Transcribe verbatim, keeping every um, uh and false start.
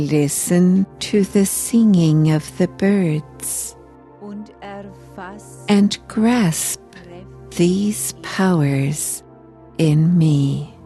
Listen to the singing of the birds and grasp these powers in me.